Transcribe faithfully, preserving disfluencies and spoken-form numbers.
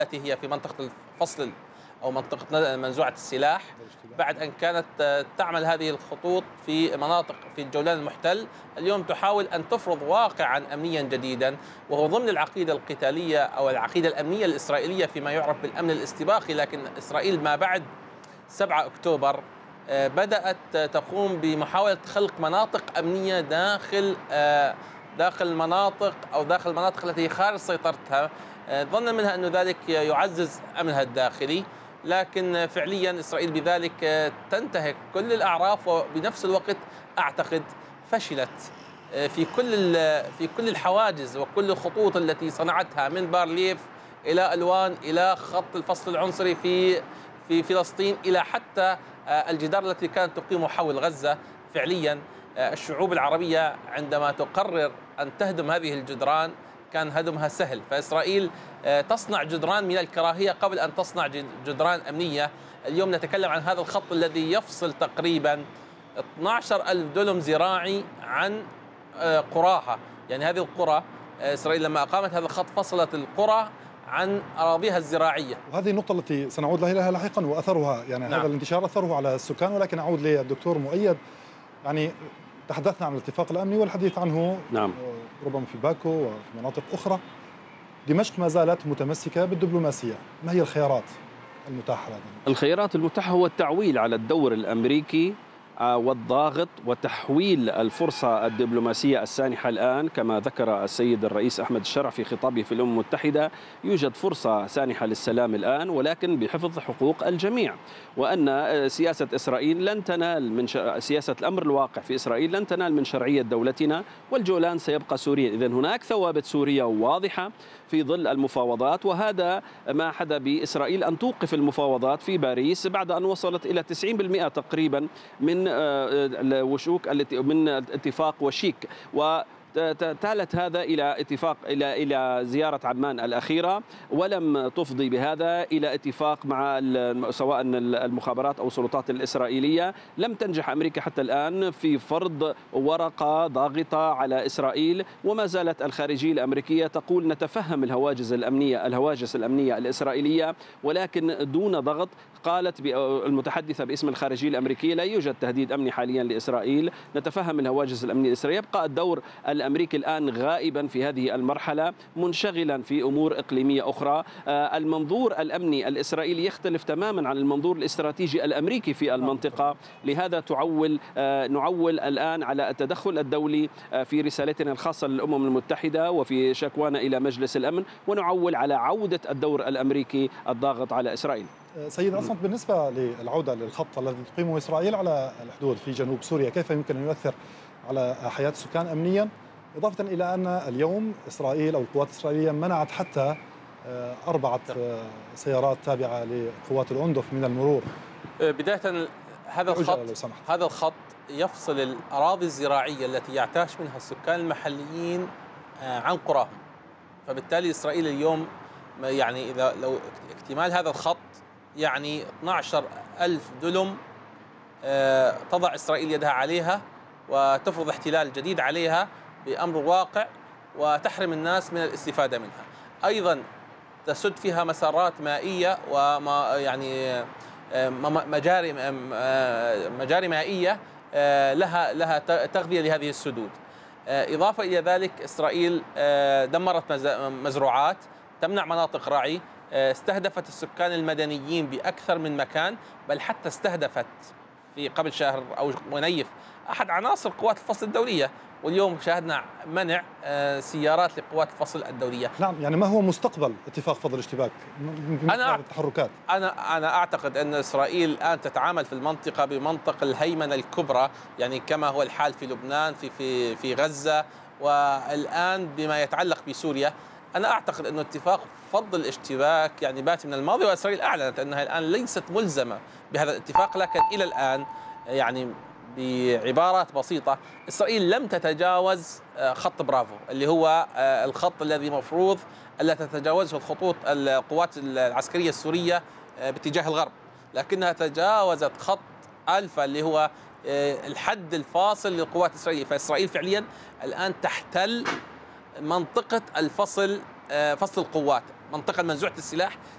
التي هي في منطقة الفصل أو منطقة منزوعة السلاح، بعد أن كانت تعمل هذه الخطوط في مناطق في الجولان المحتل، اليوم تحاول أن تفرض واقعا أمنيا جديدا، وهو ضمن العقيدة القتالية أو العقيدة الأمنية الإسرائيلية فيما يعرف بالأمن الاستباقي. لكن إسرائيل ما بعد سبعة أكتوبر بدأت تقوم بمحاولة خلق مناطق أمنية داخل داخل المناطق أو داخل المناطق التي خارج سيطرتها، ظنا منها أن ذلك يعزز أمنها الداخلي. لكن فعليا إسرائيل بذلك تنتهك كل الأعراف، وبنفس الوقت أعتقد فشلت في كل في كل الحواجز وكل الخطوط التي صنعتها من بارليف إلى ألوان إلى خط الفصل العنصري في في فلسطين إلى حتى الجدار التي كانت تقيمه حول غزة. فعليا الشعوب العربية عندما تقرر أن تهدم هذه الجدران كان هدمها سهل، فإسرائيل تصنع جدران من الكراهية قبل أن تصنع جدران أمنية. اليوم نتكلم عن هذا الخط الذي يفصل تقريبا اثني عشر ألف دلم زراعي عن قراها، يعني هذه القرى إسرائيل لما أقامت هذا الخط فصلت القرى عن أراضيها الزراعية. وهذه النقطة التي سنعود لها لاحقا وأثرها، يعني نعم. هذا الانتشار أثره على السكان. ولكن أعود للدكتور مؤيد، يعني تحدثنا عن الاتفاق الأمني والحديث عنه نعم. ربما في باكو وفي مناطق أخرى. دمشق ما زالت متمسكة بالدبلوماسية، ما هي الخيارات المتاحة لدينا؟ الخيارات المتاحة هو التعويل على الدور الأمريكي والضاغط وتحويل الفرصة الدبلوماسية السانحة الآن. كما ذكر السيد الرئيس أحمد الشرع في خطابه في الأمم المتحدة، يوجد فرصة سانحة للسلام الآن، ولكن بحفظ حقوق الجميع، وأن سياسة إسرائيل لن تنال من ش... سياسة الأمر الواقع في إسرائيل لن تنال من شرعية دولتنا، والجولان سيبقى سوريا. إذن هناك ثوابت سورية واضحة في ظل المفاوضات، وهذا ما حدا بإسرائيل أن توقف المفاوضات في باريس بعد أن وصلت إلى تسعين بالمئة تقريبا من الوشوك التي من اتفاق وشيك، و تالت هذا إلى اتفاق إلى إلى زيارة عمان الأخيرة، ولم تفضي بهذا إلى اتفاق مع سواء المخابرات أو السلطات الإسرائيلية. لم تنجح أمريكا حتى الآن في فرض ورقة ضاغطة على إسرائيل، وما زالت الخارجية الأمريكية تقول نتفهم الهواجس الأمنية الهواجس الأمنية الإسرائيلية ولكن دون ضغط. قالت المتحدثة باسم الخارجية الأمريكية لا يوجد تهديد أمني حاليا لإسرائيل، نتفهم الهواجس الأمنية الإسرائيلية. يبقى الدور الأمريكي الآن غائبا في هذه المرحلة، منشغلا في أمور إقليمية أخرى. المنظور الأمني الإسرائيلي يختلف تماما عن المنظور الاستراتيجي الأمريكي في المنطقة، لهذا تعول نعول الآن على التدخل الدولي في رسالتنا الخاصة للأمم المتحدة وفي شكوانا إلى مجلس الأمن، ونعول على عودة الدور الأمريكي الضاغط على إسرائيل. سيد عصمت، بالنسبة للعودة للخط الذي تقيمه إسرائيل على الحدود في جنوب سوريا، كيف يمكن أن يؤثر على حياة السكان أمنيا، إضافة إلى أن اليوم إسرائيل أو القوات الإسرائيلية منعت حتى أربعة سيارات تابعة لقوات الأندف من المرور؟ بداية هذا الخط هذا الخط يفصل الأراضي الزراعية التي يعتاش منها السكان المحليين عن قراهم، فبالتالي إسرائيل اليوم يعني إذا لو اكتمال هذا الخط يعني اثني عشر ألف دلم تضع إسرائيل يدها عليها وتفرض احتلال جديد عليها بأمر واقع، وتحرم الناس من الاستفادة منها. أيضا تسد فيها مسارات مائية وما يعني مجاري مجاري مائية لها لها تغذية لهذه السدود. إضافة إلى ذلك إسرائيل دمرت مزروعات، تمنع مناطق رعي، استهدفت السكان المدنيين بأكثر من مكان، بل حتى استهدفت في قبل شهر أو ونيف أحد عناصر قوات الفصل الدولية، واليوم شاهدنا منع سيارات لقوات الفصل الدولية. نعم، يعني ما هو مستقبل اتفاق فض الاشتباك أنا التحركات؟ أنا أنا أعتقد أن إسرائيل الآن تتعامل في المنطقة بمنطق الهيمنة الكبرى، يعني كما هو الحال في لبنان في في في غزة، والآن بما يتعلق بسوريا. أنا أعتقد أن اتفاق فض الاشتباك يعني بات من الماضي، وإسرائيل أعلنت أنها الآن ليست ملزمة بهذا الاتفاق، لكن إلى الآن يعني بعبارات بسيطة إسرائيل لم تتجاوز خط برافو اللي هو الخط الذي مفروض ألا تتجاوزه الخطوط القوات العسكرية السورية باتجاه الغرب، لكنها تجاوزت خط ألفا اللي هو الحد الفاصل للقوات الإسرائيلية. فإسرائيل فعليا الآن تحتل منطقة الفصل، فصل القوات، منطقة منزوعة السلاح